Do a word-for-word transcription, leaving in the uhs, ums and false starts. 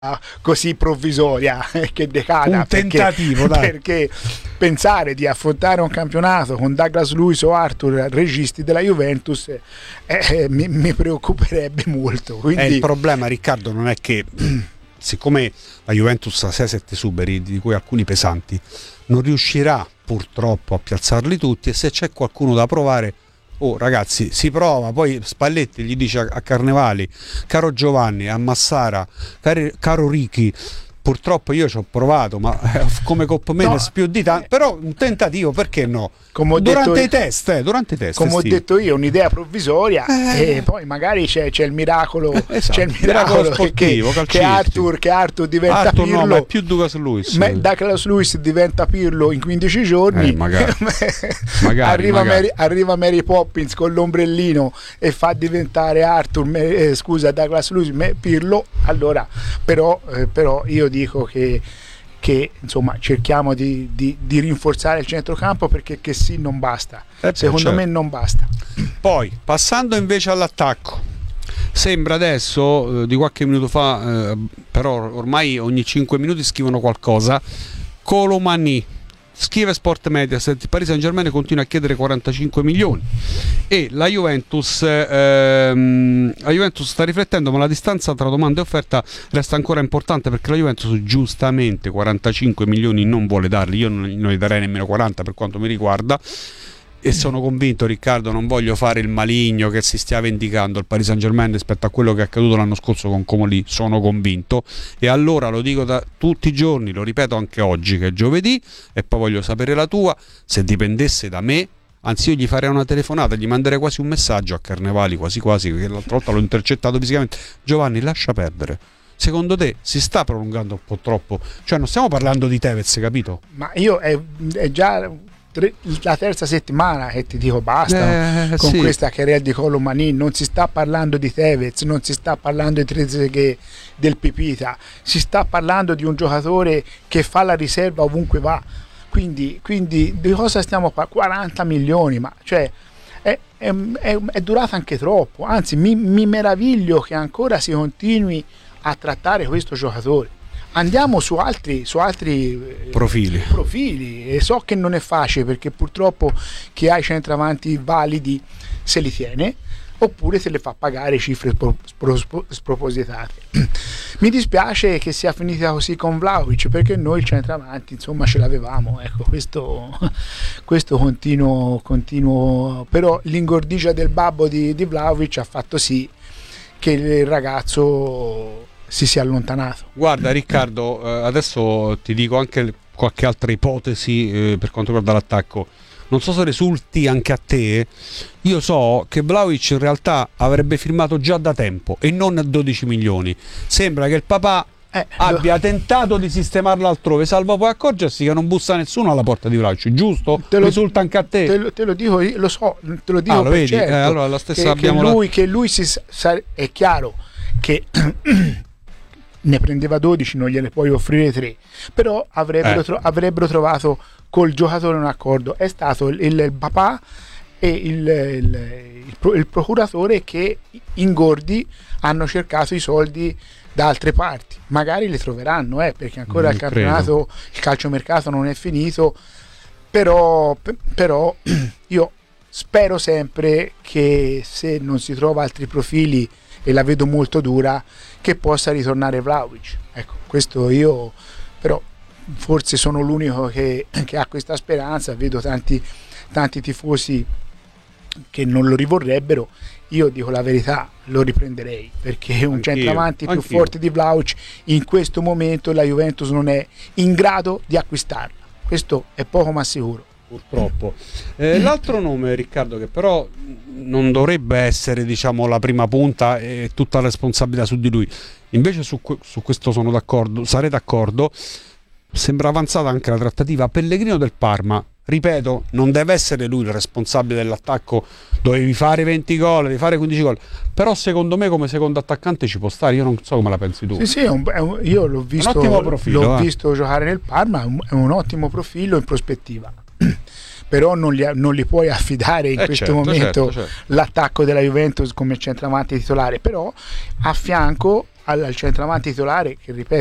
così provvisoria che decada, un tentativo, perché, dai. perché pensare di affrontare un campionato con Douglas Luiz o Arthur registi della Juventus eh, eh, mi, mi preoccuperebbe molto. Quindi... Eh, il problema, Riccardo, non è che siccome la Juventus ha sei sette suberi, di cui alcuni pesanti, non riuscirà purtroppo a piazzarli tutti, e se c'è qualcuno da provare, oh ragazzi, si prova. Poi Spalletti gli dice a, a Carnevali: caro Giovanni, a Massara, cari, caro Ricky, purtroppo io ci ho provato, ma eh, come Coppa Mendes no, più di tanto, però un tentativo, perché no? Come ho durante detto, i test, eh, durante i test. come ho detto io, un'idea provvisoria, eh. e poi magari c'è, c'è il miracolo, esatto. c'è il miracolo, miracolo sportivo, che, che, Arthur, che Arthur diventa Arthur Pirlo. No, ma è più Douglas Luiz. Ma Douglas Luiz diventa Pirlo in quindici giorni. Eh, magari. magari, arriva, magari. Mary, arriva Mary Poppins con l'ombrellino e fa diventare Arthur, eh, scusa, Douglas Luiz Pirlo. Allora, però, eh, però io dico che che insomma cerchiamo di, di, di rinforzare il centrocampo, perché che sì non basta, eh, secondo certo. me non basta. Poi passando invece all'attacco, sembra adesso eh, di qualche minuto fa, eh, però ormai ogni cinque minuti scrivono qualcosa. Colomani, scrive Sport Mediaset, il Paris Saint-Germain continua a chiedere quarantacinque milioni e la Juventus ehm, la Juventus sta riflettendo, ma la distanza tra domanda e offerta resta ancora importante, perché la Juventus giustamente quarantacinque milioni non vuole darli. Io non, non gli darei nemmeno quaranta per quanto mi riguarda, e sono convinto, Riccardo, non voglio fare il maligno, che si stia vendicando il Paris Saint-Germain rispetto a quello che è accaduto l'anno scorso con Comolli. Sono convinto, e allora lo dico da tutti i giorni, lo ripeto anche oggi che è giovedì, e poi voglio sapere la tua. Se dipendesse da me, anzi io gli farei una telefonata, gli manderei quasi un messaggio a Carnevali, quasi quasi, perché l'altra volta l'ho intercettato fisicamente: Giovanni, lascia perdere. Secondo te si sta prolungando un po' troppo? Cioè non stiamo parlando di Tevez, capito? Ma io è, è già la terza settimana che ti dico basta, eh, con sì. questa querela di Colomani. Non si sta parlando di Tevez, non si sta parlando di Trezeguet, del Pipita, si sta parlando di un giocatore che fa la riserva ovunque va. Quindi, quindi di cosa stiamo parlando? quaranta milioni, ma cioè è, è, è, è durata anche troppo. Anzi, mi, mi meraviglio che ancora si continui a trattare questo giocatore. Andiamo su altri, su altri profili. profili, e so che non è facile, perché purtroppo chi ha i centravanti validi se li tiene, oppure se le fa pagare cifre spropositate. Mi dispiace che sia finita così con Vlahovic, perché noi il centravanti insomma ce l'avevamo, ecco, questo, questo continuo, continuo, però l'ingordigia del babbo di, di Vlahovic ha fatto sì che il ragazzo si sia allontanato. Guarda Riccardo, eh, adesso ti dico anche qualche altra ipotesi eh, per quanto riguarda l'attacco. Non so se risulti anche a te, io so che Vlahovic in realtà avrebbe firmato già da tempo e non a dodici milioni. Sembra che il papà eh, abbia lo... tentato di sistemarlo altrove, salvo poi accorgersi che non bussa nessuno alla porta di Vlahovic, giusto? Te lo, risulta anche a te? Te lo, te lo dico, lo so, te lo dico ah, lo per vedi? certo, Eh, allora la stessa che, abbiamo che lui, la... che lui si sa, è chiaro che ne prendeva dodici, non gliene puoi offrire tre, però avrebbero, eh. tro- avrebbero trovato col giocatore un accordo. È stato il, il papà e il, il, il, il procuratore che ingordi hanno cercato i soldi da altre parti. Magari le troveranno, eh, perché ancora non il campionato, credo. Il calciomercato non è finito, però, però io spero sempre che se non si trova altri profili, e la vedo molto dura, che possa ritornare Vlahovic. Ecco, questo io però forse sono l'unico che, che ha questa speranza. Vedo tanti, tanti tifosi che non lo rivorrebbero. Io dico la verità, lo riprenderei, perché un anch'io, centravanti più anch'io. forte di Vlahovic in questo momento la Juventus non è in grado di acquistarla. Questo è poco ma sicuro. Purtroppo. Eh, l'altro nome, Riccardo, che però non dovrebbe essere, diciamo, la prima punta e tutta la responsabilità su di lui, invece su, su questo sono d'accordo, sarei d'accordo, sembra avanzata anche la trattativa. Pellegrino del Parma, ripeto, non deve essere lui il responsabile dell'attacco, dovevi fare venti gol, devi fare quindici gol, però secondo me come secondo attaccante ci può stare. Io non so come la pensi tu. Sì, sì, è un, è un, io l'ho visto, un ottimo profilo, l'ho eh. visto giocare nel Parma, è un, è un ottimo profilo in prospettiva. Però non li, non li puoi affidare in eh questo certo, momento certo, certo. l'attacco della Juventus come centravanti titolare. Però a fianco al, al centravanti titolare che ripeto